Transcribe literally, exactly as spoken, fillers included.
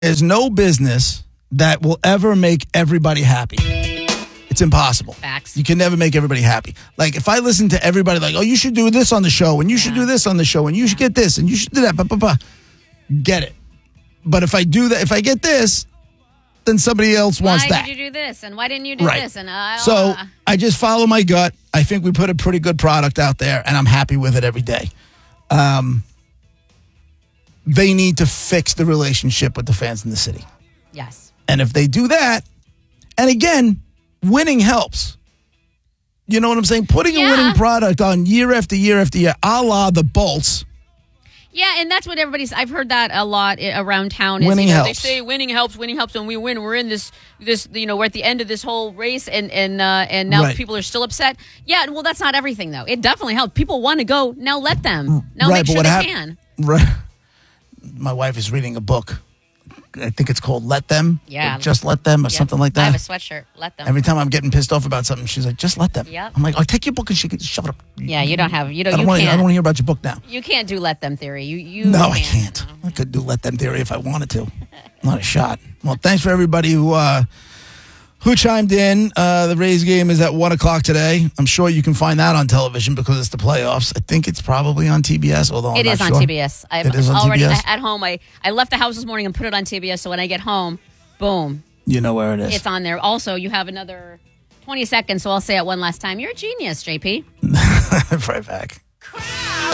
There's no business that will ever make everybody happy. It's impossible. Facts. You can never make everybody happy. Like, if I listen to everybody like, oh, you should do this on the show, and you should Yeah. do this on the show, and you should get this, and you should do that, blah, blah, blah. Get it. But if I do that, if I get this, then somebody else wants why that. Why did you do this? And why didn't you do Right. this? And uh, So I just follow my gut. I think we put a pretty good product out there, and I'm happy with it every day. Um, they need to fix the relationship with the fans in the city. yes. And if they do that, and again, winning helps. You know what I'm saying? Putting Yeah. a winning product on year after year after year, a la the Bolts. Yeah, and that's what everybody's. I've heard that a lot i- around town. Is, Winning you know, helps. They say winning helps. Winning helps when we win. We're in this. This. You know, we're at the end of this whole race, and and uh, and now Right. people are still upset. Yeah, well, that's not everything though. It definitely helps. People want to go. Now let them. Now Right, make but sure what they hap- can. Right. My wife is reading a book. I think it's called Let Them. Yeah. Or Just Let Them or Yep. something like I have a that. sweatshirt. Let them. Every time I'm getting pissed off about something, she's like, just let them. Yep. I'm like, oh, take your book and she can shove it up. yeah, you don't have. You I don't. don't You want to I can't. don't want to hear about your book now. You can't do let them theory. You. You. No, can't. I can't. I could do Let Them Theory if I wanted to. Not a shot. Well, thanks for everybody who uh, who chimed in. Uh, the Rays game is at one o'clock today. I'm sure you can find that on television because it's the playoffs. I think it's probably on T B S, although I'm It not is on sure. T B S. I've It is on already T B S? I, at home. I, I left the house this morning and put it on T B S. So when I get home, boom, You know where it is. it's on there. Also, you have another twenty seconds. So I'll say it one last time. You're a genius, J P. Right back.